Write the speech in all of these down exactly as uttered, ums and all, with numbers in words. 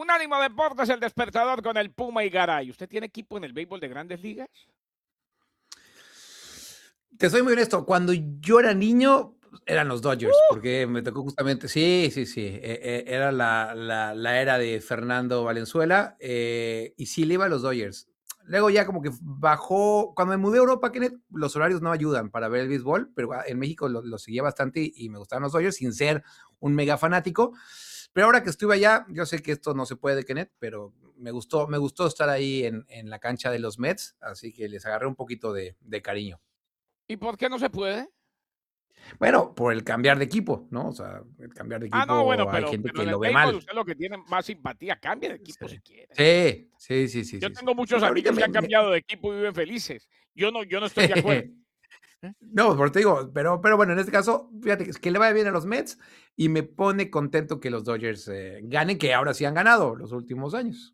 Unánimo Deportes, el despertador con el Puma y Garay. ¿Usted tiene equipo en el béisbol de Grandes Ligas? Te soy muy honesto, cuando yo era niño, eran los Dodgers, ¡Uh! porque me tocó justamente sí, sí, sí, e e era la la la era de Fernando Valenzuela, eh, y sí le iba a los Dodgers. Luego ya como que bajó cuando me mudé a Europa, Kenneth, los horarios no ayudan para ver el béisbol, pero, ah, en México lo lo seguía bastante y y me gustaban los Dodgers sin ser un mega fanático. Pero ahora que estuve allá, yo sé que esto no se puede, Kenneth, pero me gustó me gustó estar ahí en en la cancha de los Mets, así que les agarré un poquito de de cariño. ¿Y por qué no se puede? Bueno, por el cambiar de equipo, ¿no? O sea, el cambiar de Ah, no, bueno, equipo hay pero gente pero que en el lo ve béisbol mal. usted lo que tiene más simpatía, cambie de Sí. equipo si quiere. Sí, sí, sí, sí, Yo sí, sí. tengo Sí, muchos ahorita amigos que me han me cambiado de equipo y viven felices. Yo no yo no estoy de acuerdo. ¿Eh? No, por te digo, pero pero bueno, en este caso, fíjate, que le vaya bien a los Mets y me pone contento que los Dodgers, eh, ganen, que ahora sí han ganado los últimos años.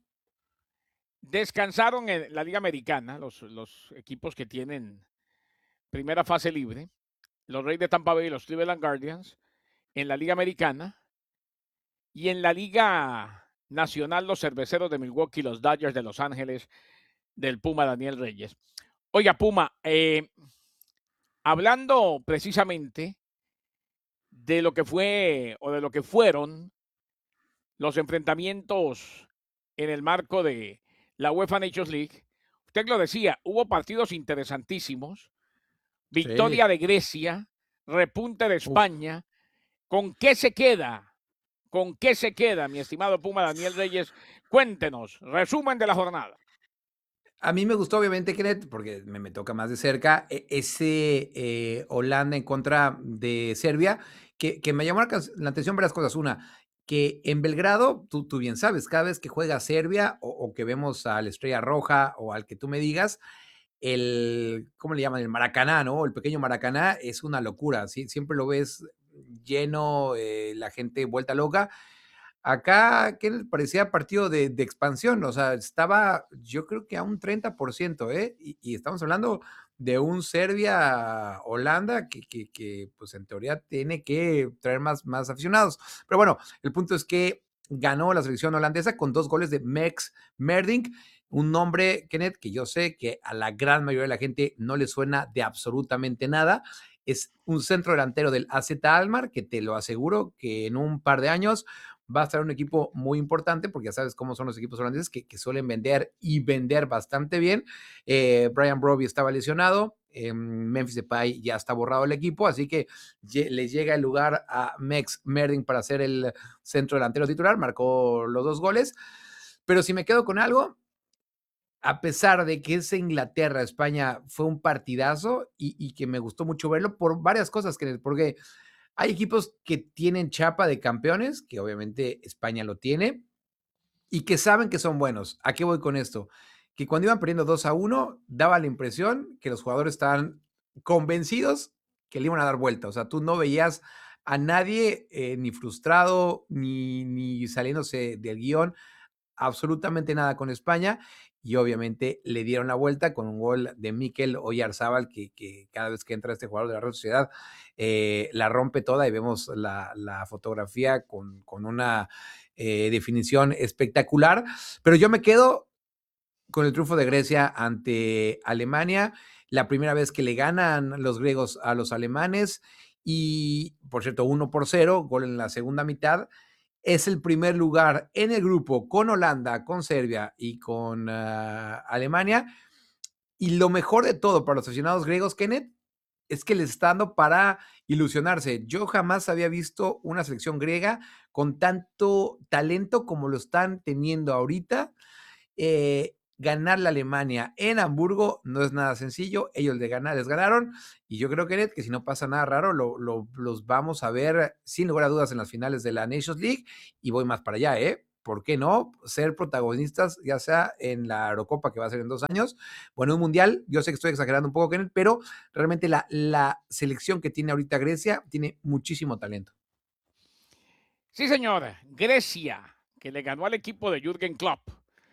Descansaron en la Liga Americana, los los equipos que tienen primera fase libre, los Reyes de Tampa Bay y los Cleveland Guardians, en la Liga Americana, y en la Liga Nacional, los Cerveceros de Milwaukee, los Dodgers de Los Ángeles, del Puma Daniel Reyes. Oiga, Puma, eh, hablando precisamente de lo que fue o de lo que fueron los enfrentamientos en el marco de la UEFA Nations League, usted lo decía, hubo partidos interesantísimos, victoria Sí. de Grecia, repunte de Uf. España. ¿Con qué se queda? ¿Con qué se queda, mi estimado Puma Daniel Reyes? Cuéntenos, resumen de la jornada. A mí me gustó, obviamente, Kenneth, porque me me toca más de cerca, e ese, eh, Holanda en contra de Serbia, que que me llamó la cas la atención varias cosas. Una, que en Belgrado, tú tú bien sabes, cada vez que juega Serbia o o que vemos a la Estrella Roja o al que tú me digas, el, ¿cómo le llaman? El Maracaná, ¿no? El pequeño Maracaná es una locura, sí, siempre lo ves lleno, eh, la gente vuelta loca. Acá, ¿qué les parecía partido de de expansión? O sea, estaba, yo creo que a un treinta por ciento, ¿eh? Y y estamos hablando de un Serbia-Holanda que que que, pues, en teoría tiene que traer más más aficionados. Pero bueno, el punto es que ganó la selección holandesa con dos goles de Max Merdink, un nombre, Kenneth, que yo sé que a la gran mayoría de la gente no le suena de absolutamente nada. Es un centro delantero del A Z Alkmaar, que te lo aseguro que en un par de años va a estar un equipo muy importante, porque ya sabes cómo son los equipos holandeses, que, que suelen vender y vender bastante bien. Eh, Brian Brobby estaba lesionado, eh, Memphis Depay ya está borrado el equipo, así que lle- le llega el lugar a Max Merding para ser el centro delantero titular, marcó los dos goles. Pero si me quedo con algo, a pesar de que ese Inglaterra-España fue un partidazo y, y que me gustó mucho verlo por varias cosas, que, porque hay equipos que tienen chapa de campeones, que obviamente España lo tiene, y que saben que son buenos. ¿A qué voy con esto? Que cuando iban perdiendo dos a uno, daba la impresión que los jugadores estaban convencidos que le iban a dar vuelta. O sea, tú no veías a nadie eh, ni frustrado, ni, ni saliéndose del guión, absolutamente nada con España. Y obviamente le dieron la vuelta con un gol de Mikel Oyarzábal, que, que cada vez que entra este jugador de la Real Sociedad eh, la rompe toda y vemos la, la fotografía con, con una eh, definición espectacular. Pero yo me quedo con el triunfo de Grecia ante Alemania, la primera vez que le ganan los griegos a los alemanes y, por cierto, uno por cero, gol en la segunda mitad. Es el primer lugar en el grupo con Holanda, con Serbia y con uh, Alemania. Y lo mejor de todo para los aficionados griegos, Kenneth, es que les está dando para ilusionarse. Yo jamás había visto una selección griega con tanto talento como lo están teniendo ahorita. Eh, ganar la Alemania en Hamburgo no es nada sencillo. Ellos de ganar, les ganaron. Y yo creo, Kenneth, que si no pasa nada raro, lo, lo, los vamos a ver sin lugar a dudas en las finales de la Nations League. Y voy más para allá, ¿eh? ¿Por qué no ser protagonistas, ya sea en la Eurocopa que va a ser en dos años, o en un mundial? Yo sé que estoy exagerando un poco, Kenneth, pero realmente la, la selección que tiene ahorita Grecia tiene muchísimo talento. Sí, señora, Grecia, que le ganó al equipo de Jürgen Klopp,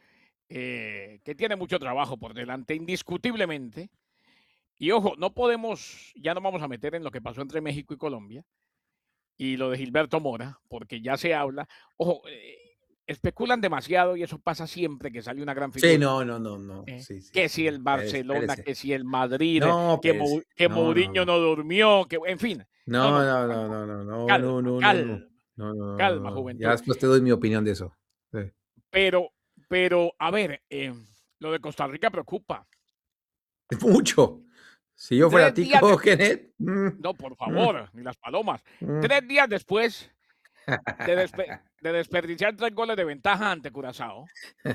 eh, que tiene mucho trabajo por delante, indiscutiblemente. Y ojo, no podemos, ya no vamos a meter en lo que pasó entre México y Colombia y lo de Gilberto Mora, porque ya se habla. Ojo, eh, especulan demasiado y eso pasa siempre que sale una gran Sí, figura. no, no, no, no. Eh, Sí, sí, que si sí. el Espérese, Barcelona, espérese. que si el Madrid, No, que espérese. Mou que No, no, Mourinho no. no durmió, que en fin. No, No, no, no, no, no, tampoco. no, no, no, no, Calma, no, no, no. calma, No, no, no, calma, no, no. Ya juventud. después te doy mi opinión de eso. Sí. Pero pero, a ver, em, lo de Costa Rica preocupa. Mucho. Si yo fuera Tres días tico, de Kenneth. Mm, no, por mm, favor, ni las palomas. mm. Tres días después de despe de desperdiciar tres goles de ventaja ante Curazao,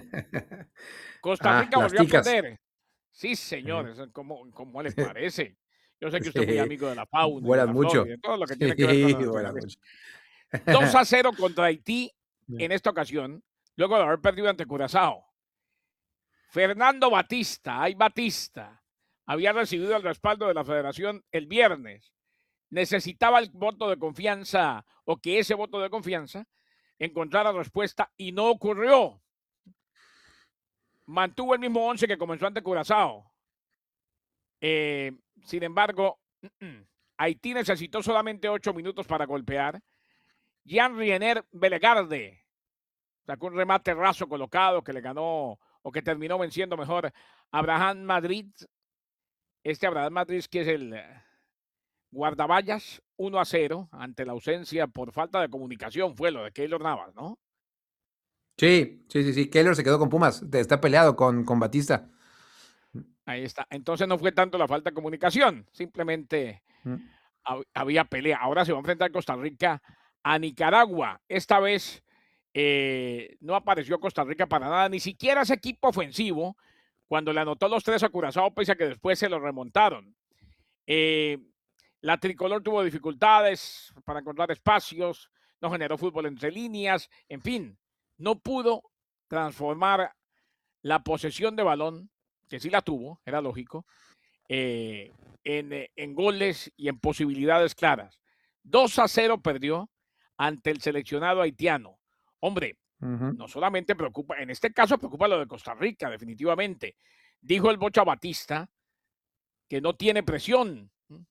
Costa Ah, Rica las volvió a ticas. perder. Sí, Eh, señores, ¿cómo cómo le parece? Yo sé que usted es muy sí, amigo de la fauna y de vuelas la flora y mucho. de todo lo que tiene que ver con Sí, la vuelas naturaleza. mucho. dos a cero contra Haití en esta ocasión, luego de haber perdido ante Curazao. Fernando Batista, ay Batista, había recibido el respaldo de la federación el viernes. Necesitaba el voto de confianza o que ese voto de confianza encontrara respuesta y no ocurrió. Mantuvo el mismo once que comenzó ante Curazao. Eh, sin embargo, mm, mm, Haití necesitó solamente ocho minutos para golpear. Jean Riener Belegarde sacó un remate raso colocado que le ganó o que terminó venciendo mejor Abraham Madrid. Este Abraham Madrid, que es el eh, guardaballas, uno a cero ante la ausencia por falta de comunicación, fue lo de Keylor Navas, ¿no? Sí, sí, sí, sí. Keylor se quedó con Pumas. Está peleado con, con Batista. Ahí está. Entonces no fue tanto la falta de comunicación, simplemente Mm. había pelea. Ahora se va a enfrentar Costa Rica a Nicaragua. Esta vez eh, no apareció Costa Rica para nada, ni siquiera ese equipo ofensivo, cuando le anotó los tres a Curazao, pese a que después se lo remontaron. Eh, la tricolor tuvo dificultades para encontrar espacios, no generó fútbol entre líneas, en fin, no pudo transformar la posesión de balón, que sí la tuvo, era lógico, eh, en, eh, en goles y en posibilidades claras. dos a cero perdió ante el seleccionado haitiano. Hombre, Ujú. no solamente preocupa, en este caso preocupa lo de Costa Rica, definitivamente. Dijo el Bocha Batista que no tiene presión.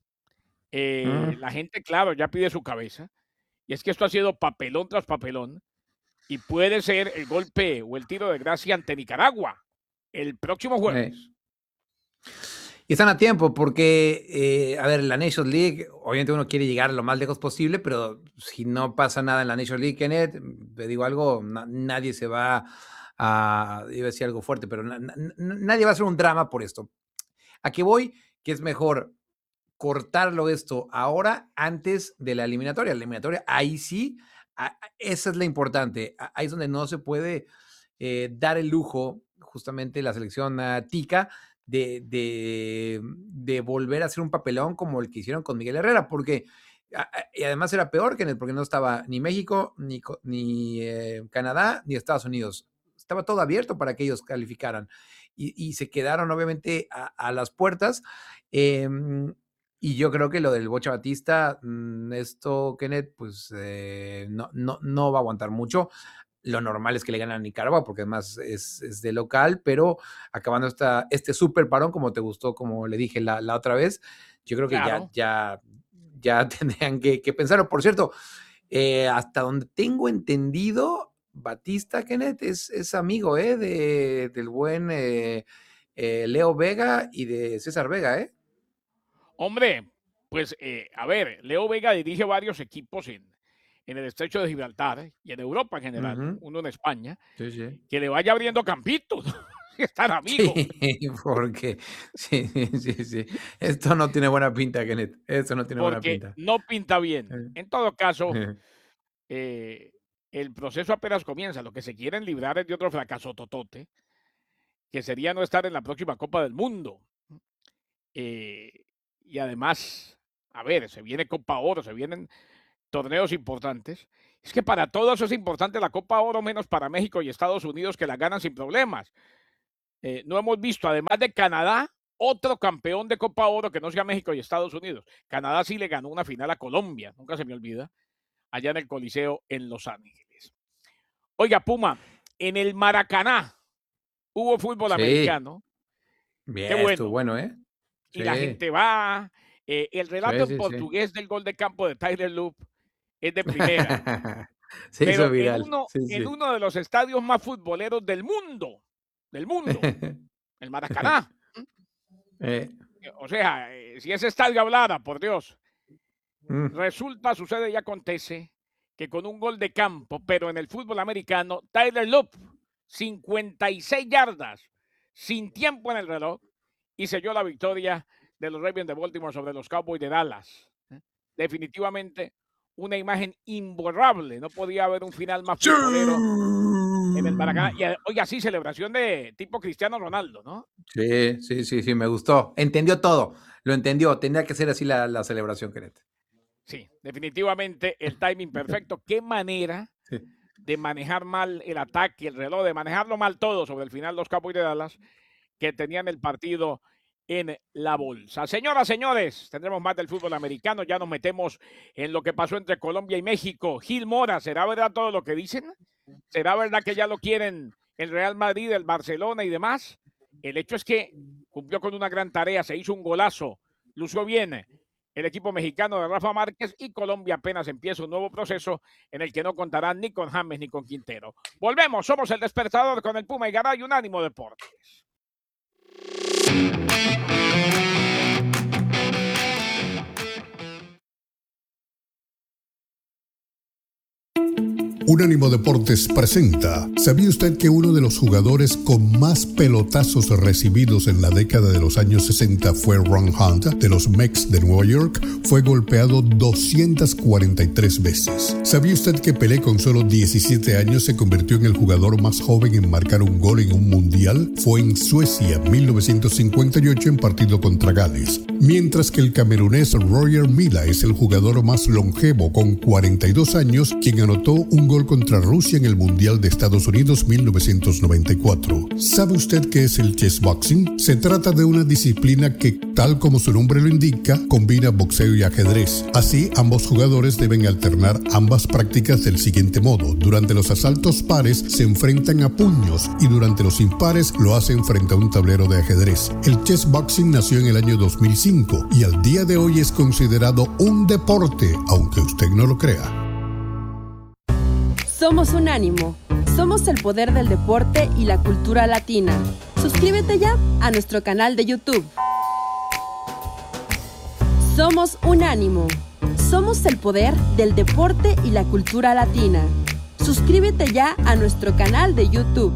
Eh, Mm. la gente, claro, ya pide su cabeza. Y es que esto ha sido papelón tras papelón. Y puede ser el golpe o el tiro de gracia ante Nicaragua el próximo Eh. jueves. Y están a tiempo porque, eh, a ver, la Nations League, obviamente uno quiere llegar lo más lejos posible, pero si no pasa nada en la Nations League, Kenneth, te digo algo, na nadie se va a, iba a decir algo fuerte, pero na na nadie va a hacer un drama por esto. ¿A qué voy? Que es mejor cortarlo esto ahora antes de la eliminatoria. La eliminatoria, ahí sí, a, esa es la importante. Ahí es donde no se puede eh, dar el lujo, justamente la selección uh, tica, de, de, de, volver a hacer un papelón como el que hicieron con Miguel Herrera, porque a, y además era peor que porque no estaba ni México, ni, ni eh, Canadá, ni Estados Unidos. Estaba todo abierto para que ellos calificaran y, y se quedaron obviamente a, a las puertas. Eh, y yo creo que lo del Bocha Batista, mmm, esto, Kenneth, pues eh, no, no, no va a aguantar mucho. Lo normal es que le ganen a Nicaragua, porque además es, es de local, pero acabando esta, este súper parón, como te gustó, como le dije la, la otra vez, yo creo que ya, Claro. ya, ya tendrían que, que pensarlo. Por cierto, eh, hasta donde tengo entendido, Batista, Kenneth, es, es amigo eh, de, del buen eh, eh, Leo Vega y de César Vega, ¿eh? Hombre, pues eh, a ver, Leo Vega dirige varios equipos en, en el estrecho de Gibraltar y en Europa en Uh general, -huh. uno en España, Sí, sí. que le vaya abriendo campitos y estar amigos. Sí, porque sí, sí, sí, sí. Esto no tiene buena pinta, Kenneth. Esto no tiene buena Porque pinta. no pinta bien. Eh, En todo caso, eh. eh, el proceso apenas comienza. Lo que se quieren librar es de otro fracaso totote, que sería no estar en la próxima Copa del Mundo. Eh, y además, a ver, se viene Copa Oro, se vienen torneos importantes. Es que para todos es importante la Copa Oro, menos para México y Estados Unidos, que la ganan sin problemas. Eh, no hemos visto, además de Canadá, otro campeón de Copa Oro que no sea México y Estados Unidos. Canadá sí le ganó una final a Colombia, nunca se me olvida, allá en el Coliseo en Los Ángeles. Oiga, Puma, en el Maracaná hubo fútbol Sí, americano, qué bien, estuvo bueno, bueno, ¿eh? y la Sí, gente va. Eh, el relato sí, en sí, sí. portugués del gol de campo de Tyler Loop es de primera. Se hizo pero en viral. uno, Sí, en sí. uno de los estadios más futboleros del mundo, del mundo, el Maracaná. Eh. O sea, eh, si ese estadio hablara, por Dios. Mm. Resulta, sucede y acontece que con un gol de campo, pero en el fútbol americano, Tyler Loop, cincuenta y seis yardas, sin tiempo en el reloj, y selló la victoria de los Ravens de Baltimore sobre los Cowboys de Dallas. Definitivamente una imagen imborrable. No podía haber un final más futbolero en el Maracaná. Y oiga, sí, celebración de tipo Cristiano Ronaldo, ¿no? Sí, sí, sí, sí, me gustó. Entendió todo. Lo entendió. Tenía que ser así la, la celebración, Kenneth. Sí, definitivamente el timing perfecto. Qué manera Sí. de manejar mal el ataque, el reloj, de manejarlo mal todo sobre el final los Cowboys de Dallas, que tenían el partido en la bolsa. Señoras, señores, tendremos más del fútbol americano. Ya nos metemos en lo que pasó entre Colombia y México. Gil Mora, ¿será verdad todo lo que dicen? ¿Será verdad que ya lo quieren el Real Madrid, el Barcelona y demás? El hecho es que cumplió con una gran tarea, se hizo un golazo, lució bien el equipo mexicano de Rafa Márquez, y Colombia apenas empieza un nuevo proceso en el que no contarán ni con James ni con Quintero. Volvemos, somos el despertador con el Puma y Garay, Unánimo Deportes. Unánimo Deportes presenta. ¿Sabía usted que uno de los jugadores con más pelotazos recibidos en la década de los años sesenta fue Ron Hunt, de los Mets de Nueva York? Fue golpeado doscientas cuarenta y tres veces. ¿Sabía usted que Pelé, con solo diecisiete años, se convirtió en el jugador más joven en marcar un gol en un mundial? Fue en Suecia, mil novecientos cincuenta y ocho, en partido contra Gales. Mientras que el camerunés Roger Milla es el jugador más longevo, con cuarenta y dos años, quien anotó un gol contra Rusia en el Mundial de Estados Unidos mil novecientos noventa y cuatro. ¿Sabe usted qué es el chessboxing? Se trata de una disciplina que, tal como su nombre lo indica, combina boxeo y ajedrez. Así, ambos jugadores deben alternar ambas prácticas del siguiente modo. Durante los asaltos pares se enfrentan a puños, y durante los impares lo hacen frente a un tablero de ajedrez. El chessboxing nació en el año dos mil cinco y al día de hoy es considerado un deporte, aunque usted no lo crea. Somos Unánimo. Somos el poder del deporte y la cultura latina. Suscríbete ya a nuestro canal de YouTube. Somos Unánimo. Somos el poder del deporte y la cultura latina. Suscríbete ya a nuestro canal de YouTube.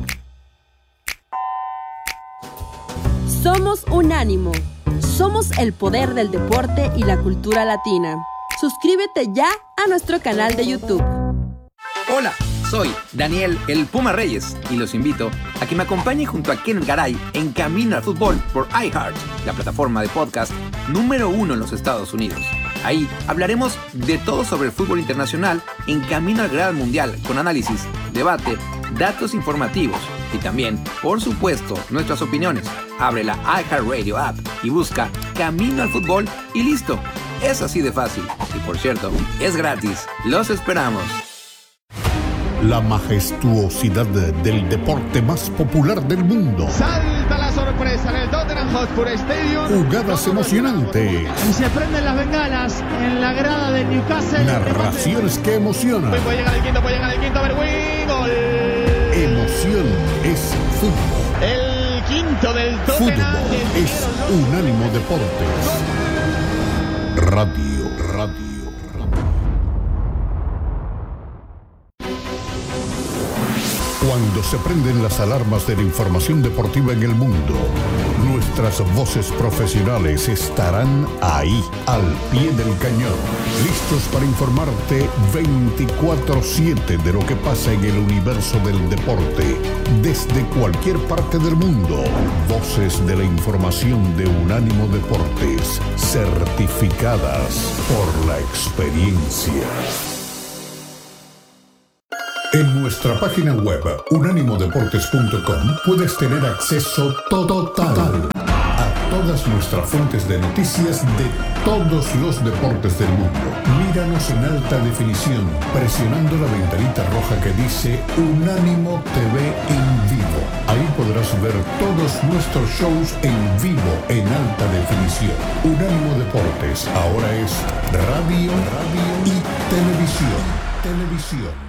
Somos Unánimo. Somos el poder del deporte y la cultura latina. Suscríbete ya a nuestro canal de YouTube. Hola, soy Daniel el Puma Reyes y los invito a que me acompañen junto a Kenneth Garay en Camino al Fútbol por iHeart, la plataforma de podcast número uno en los Estados Unidos. Ahí hablaremos de todo sobre el fútbol internacional en Camino al Gran Mundial, con análisis, debate, datos informativos y también, por supuesto, nuestras opiniones. Abre la iHeartRadio app y busca Camino al Fútbol y listo. Es así de fácil. Y por cierto, es gratis. Los esperamos. La majestuosidad del deporte más popular del mundo. Salta la sorpresa en el Tottenham Hotspur Stadium. Jugadas emocionantes. Y se prenden las bengalas en la grada de Newcastle. Narraciones que emocionan. Puede llegar el quinto, puede llegar el quinto. Berwin, gol. Emoción es fútbol. El quinto del Tottenham. Fútbol es Unánimo Deportes. Radio, radio. Cuando se prenden las alarmas de la información deportiva en el mundo, nuestras voces profesionales estarán ahí, al pie del cañón, listos para informarte veinticuatro siete de lo que pasa en el universo del deporte, desde cualquier parte del mundo. Voces de la información de Unánimo Deportes, certificadas por la experiencia. En nuestra página web unánimo deportes punto com puedes tener acceso total a todas nuestras fuentes de noticias de todos los deportes del mundo. Míranos en alta definición presionando la ventanita roja que dice Unánimo T V en vivo. Ahí podrás ver todos nuestros shows en vivo en alta definición. Unánimo Deportes ahora es radio, radio y televisión. Televisión.